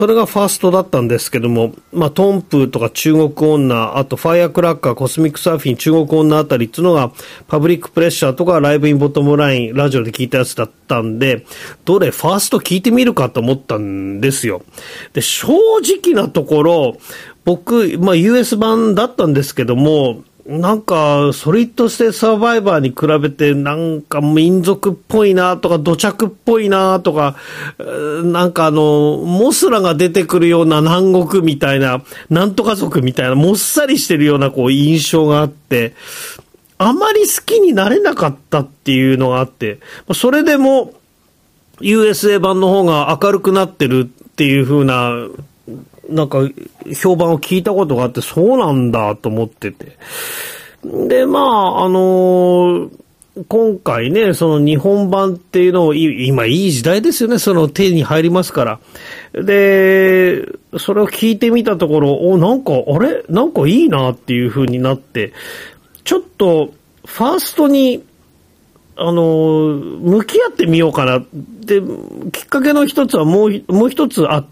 それがファーストだったんですけども、トンプとか中国女、あとファイアクラッカー、コスミックサーフィン、中国女あたりっていうのが、パブリックプレッシャーとかライブインボトムライン、ラジオで聞いたやつだったんで、どれファースト聞いてみるかと思ったんですよ。で、正直なところ、僕、US 版だったんですけども、なんか、ソリッドステートサバイバーに比べて、なんか民族っぽいなとか、土着っぽいなとか、なんかモスラが出てくるような南国みたいな、なんとか族みたいな、もっさりしてるような印象があって、あまり好きになれなかったっていうのがあって、それでも USA 版の方が明るくなってるっていう風な、なんか評判を聞いたことがあって、そうなんだと思ってて。で、今回ね、その日本版っていうのを、今いい時代ですよね、その手に入りますから。で、それを聞いてみたところ、なんかいいなっていう風になって、ちょっと、ファーストに、向き合ってみようかな。で、きっかけの一つはもう一つあって、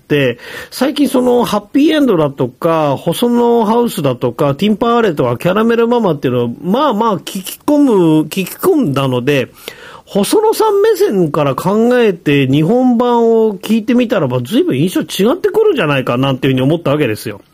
最近そのハッピーエンドだとか、細野ハウスだとか、ティンパーレとか、キャラメルママっていうのを、聞き込んだので、細野さん目線から考えて日本版を聞いてみたらば、随分印象違ってくるんじゃないかなっていうふうに思ったわけですよ。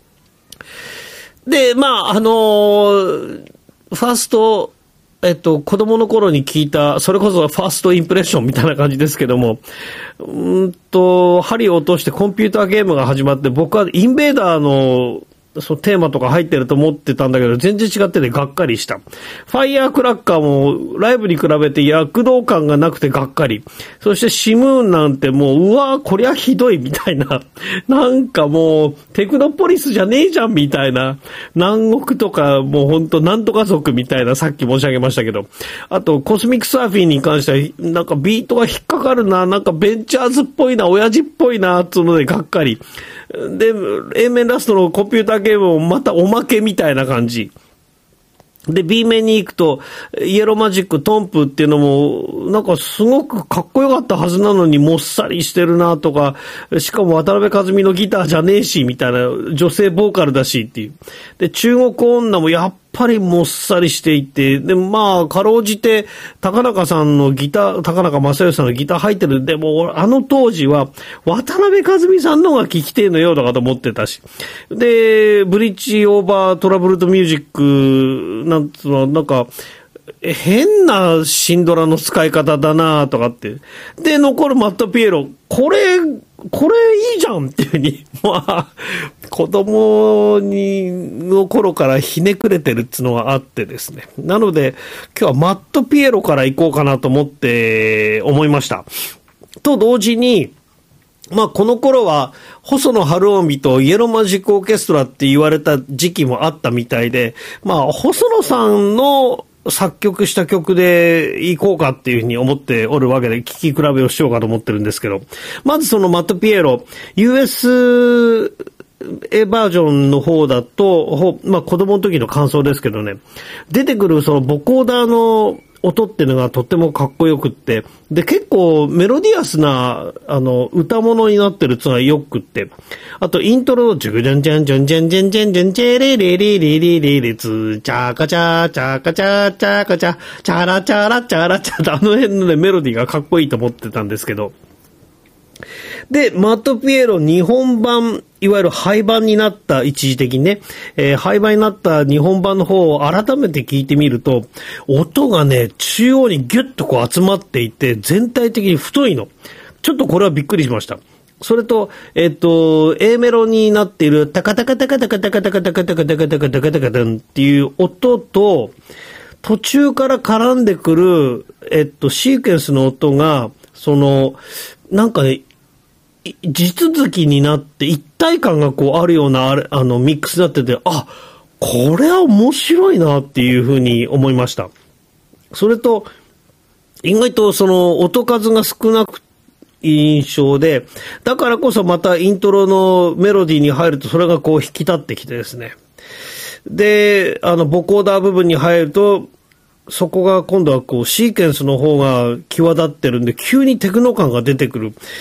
で、ファースト、子供の頃に聞いた、それこそファーストインプレッションみたいな感じですけども、針を落としてコンピューターゲームが始まって、僕はインベーダーのそのテーマとか入ってると思ってたんだけど、全然違っててがっかりした。ファイヤークラッカーもライブに比べて躍動感がなくてがっかり。そしてシムーンなんてもう、こりゃひどいみたいな。なんかもう、テクノポリスじゃねえじゃんみたいな。南国とかもうほんとなんとか族みたいな、さっき申し上げましたけど。あと、コスミックサーフィンに関しては、なんかビートが引っかかるな、なんかベンチャーズっぽいな、親父っぽいな、つうのでがっかり。で、A 面ラストのコンピューターゲームもまたおまけみたいな感じ。で、B 面に行くと、イエローマジック、トンプっていうのも、なんかすごくかっこよかったはずなのにもっさりしてるなとか、しかも渡辺和美のギターじゃねえし、みたいな、女性ボーカルだしっていう。で、中国女もやっぱりもっさりしていて、で、かろうじて、高中正義さんのギター入ってる。でも、当時は、渡辺和美さんの方が聞きてえのよ、とかと思ってたし。で、ブリッジオーバートラブルドミュージック、なんか、変なシンドラの使い方だなとかって。で、残るマットピエロ、これいいじゃんっていうふうに、子供の頃からひねくれてるっていうのがあってですね。なので、今日はマットピエロから行こうかなと思いました。と同時に、この頃は、細野晴臣とイエローマジックオーケストラって言われた時期もあったみたいで、細野さんの作曲した曲で行こうかっていうふうに思っておるわけで、聴き比べをしようかと思ってるんですけど、まずそのマットピエロ、US バージョンの方だと、子供の時の感想ですけどね、出てくるそのボコーダーの音っていうのがとってもかっこよくって、で、結構メロディアスな、歌物になってるつがよくって、あとイントロのジュグジャンジャンジャンジャンジャンジャンジャンジェレレレレレレレツチャカチャチャカチャチャカチャチャラチャラチャラチャ辺のね、メロディーがかっこいいと思ってたんですけど、で、マットピエロ日本版、いわゆる廃版になった一時的にね、廃版になった日本版の方を改めて聞いてみると、音がね、中央にギュッと集まっていて、全体的に太いの。ちょっとこれはびっくりしました。それと、A メロになっている、タカタカタカタカタカタカタカタカタカタカタカタカタンっていう音と、途中から絡んでくる、シーケンスの音が、なんかね、地続きになって一体感があるようなミックスになってて、これは面白いなっていうふうに思いました。それと、意外と音数が少なく印象で、だからこそまたイントロのメロディーに入るとそれが引き立ってきてですね。で、ボコーダー部分に入ると、そこが今度はシーケンスの方が際立ってるんで、急にテクノ感が出てくる。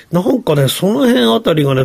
なんかね、その辺あたりがね、